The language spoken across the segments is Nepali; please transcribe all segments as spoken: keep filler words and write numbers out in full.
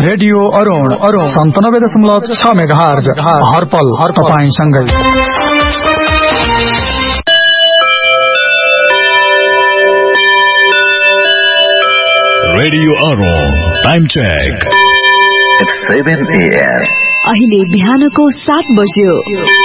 रेडियो अरुण अरुण सन्तानब्बे दशमलव छ megahertz हरपल her तपाईंसँगै। Radio Arun time check seven A M. अहिले बिहानको सात बज्यो।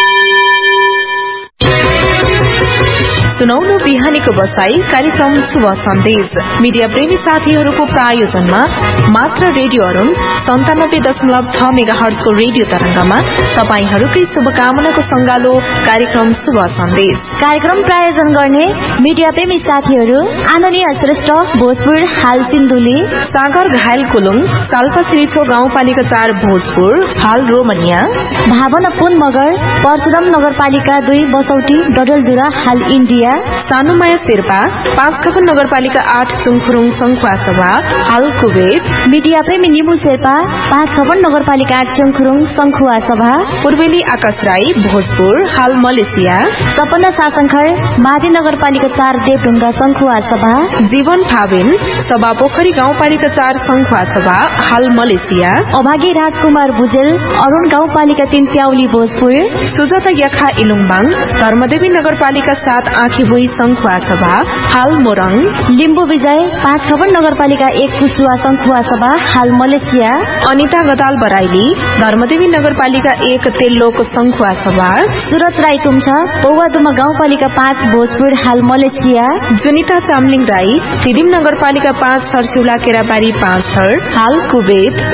सुनौलो बिहानीको बसाई कार्यक्रम शुभ सन्देश मीडिया प्रेमी साथीहरूको प्रायोजनमा मात्र रेडियो अरुण सन्तानब्बे दशमलव छ मेगाहर्जको रेडियो तरंगमा तपाईहरूकै शुभकामनाको संगालो कार्यक्रम शुभ सन्देश। कार्यक्रम प्रायोजन गर्ने मीडिया प्रेमी साथीहरू आनन्दीय श्रेष्ठ भोजपुर हाल सिन्धुली, सागर घायल कुलुङ, साल्पा सिरिछो गाउँपालिका चार भोजपुर हाल रोमनिया, भावना पुन मगर परशुराम नगरपालिका दुई बसौटी डडेलधुरा हाल इन्डिया, सानुमाया शेर्पा पाँच खपन नगरपालिका आठ चुङखुरुङ संखुवा सभा हाल कुवेत, मीडिया प्रेमी निमु शेर्पा पाँच खपन नगरपालिका आठ चुङखुरुङ संखुवा सभा, पूर्वेली आकाश राई भोजपुर हाल मलेसिया, सपना सासंखर मादी नगरपालिका चार देवढुङ्गा संखुवा सभा, जीवन थाबिन सभा पोखरी गाउँपालिका चार संखुवा सभा हाल मलेसिया, अभागी राजकुमार भुजेल अरुण गाउँपालिका तीन प्याउली भोजपुर, सुजाता याखा इलुङबाङ धर्मदेवी नगरपालिका सात आँखीभुई संखुवा सभा हाल मोरङ, लिम्बू विजय पाँच खपन नगरपालिका एक कुसुवा संखुवा सभा हाल मलेसिया, अनिता गदाल बराइली धर्मदेवी नगरपालिका एक तेल्लोक संखुवा सभा, सुरज राई तुम्छा पौवादुमा गाउँपालिका पाँच भोजपुर हाल मलेसिया, जुनिता चामलिङ राई सिदिम नगरपालिका पाँच थरसिउला केराबारी पाँच थर हाल कुवेत,